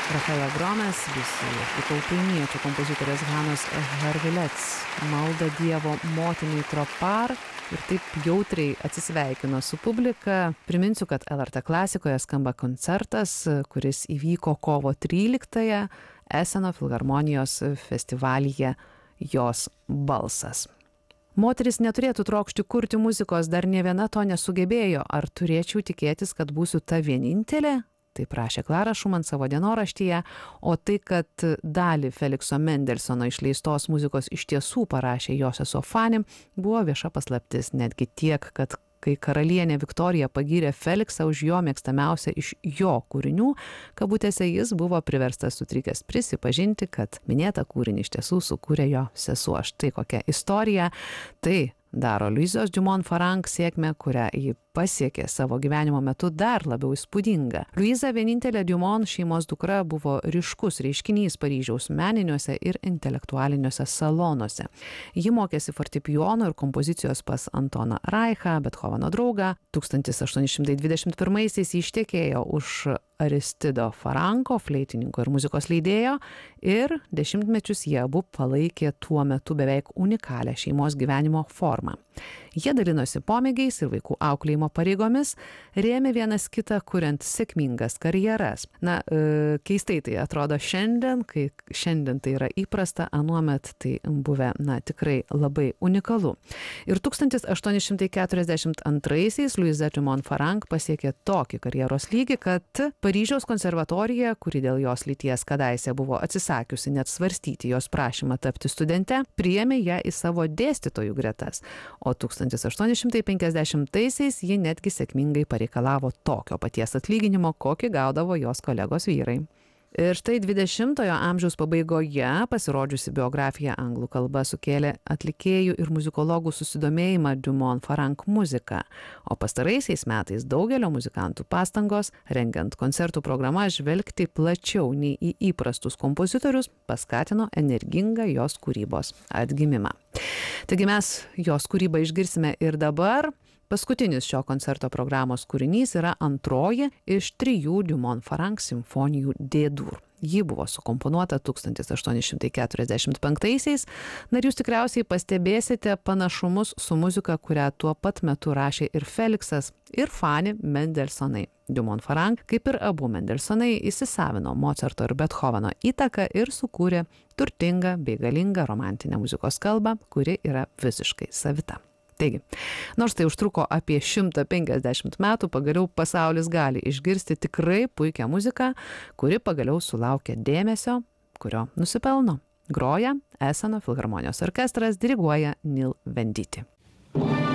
Rafaela Gromes, ukrainiečių kompozitorės Hanos Harvilets malda Dievo motinai Tropar ir taip jautriai atsisveikino su publika. Priminsiu, kad LRT klasikoje skamba koncertas, kuris įvyko kovo 13-ąją Eseno filharmonijos festivalyje Jos balsas. Moteris neturėtų trokšti kurti muzikos, dar nė viena to nesugebėjo. Ar turėčiau tikėtis, kad būsiu ta vienintelė? Tai prašė Klara Šuman savo dienoraštyje, o tai, kad dalį Felikso Mendelsono išleistos muzikos iš tiesų parašė jo sesuo Fanny, buvo vieša paslaptis, netgi tiek, kad kai karalienė Viktorija pagyrė Feliksą už jo mėgstamiausią iš jo kūrinių, kabutėse jis buvo priverstas sutrikęs prisipažinti, kad minėtą kūrinį iš tiesų sukūrė jo sesuo. Štai kokia istorija. Tai daro Luizos Dumont Farang sėkmę, kurią ji pasiekė savo gyvenimo metu, dar labiau įspūdinga. Luiza, vienintelė Dumont šeimos dukra, buvo ryškus reiškinys Paryžiaus meniniuose ir intelektualiniuose salonuose. Ji mokėsi fortepijono ir kompozicijos pas Antoną Reichą, Bethoveno draugą. 1821-aisiais ištekėjo už Aristido Faranko, fleitininko ir muzikos leidėjo, ir dešimtmečius jie abu palaikė tuo metu beveik unikalią šeimos gyvenimo formą. Jie dalinosi pomėgiais ir vaikų auklėjimo pareigomis, rėmė vienas kitą, kuriant sėkmingas karjeras. Keistai tai atrodo šiandien, kai šiandien tai yra įprasta, anuomet tai buvę, tikrai labai unikalu. Ir 1842-aisiais Luiza Dumont Farang pasiekė tokį karjeros lygį, kad Paryžiaus konservatorija, kuri dėl jos lyties kadaise buvo atsisakiusi net svarstyti jos prašymą tapti studente, priėmė ją į savo dėstytojų gretas, o 1850-aisiais ji netgi sėkmingai pareikalavo tokio paties atlyginimo, kokį gaudavo jos kolegos vyrai. Ir štai 20-ojo amžiaus pabaigoje pasirodžiusi biografija anglų kalba sukėlė atlikėjų ir muzikologų susidomėjimą Dumont Farang muzika, o pastaraisiais metais daugelio muzikantų pastangos, rengiant koncertų programą, žvelgti plačiau nei į įprastus kompozitorius, paskatino energingą jos kūrybos atgimimą. Taigi mes jos kūrybą išgirsime ir dabar. Paskutinis šio koncerto programos kūrinys yra antroji iš 3 Dumont Farang simfonijų D-dur. Ji buvo sukomponuota 1845-aisiais. Ir jūs tikriausiai pastebėsite panašumus su muzika, kurią tuo pat metu rašė ir Feliksas, ir Fanny Mendelsonai. Dumont Farang, kaip ir abu Mendelsonai, įsisavino Mocarto ir Bethoveno įtaką ir sukūrė turtingą bei galingą romantinę muzikos kalbą, kuri yra visiškai savita. Taigi, nors tai užtruko apie 150 metų, pagaliau pasaulis gali išgirsti tikrai puikią muziką, kuri pagaliau sulaukia dėmesio, kurio nusipelno. Groja Eseno filharmonijos orkestras, diriguoja Neil Venditti.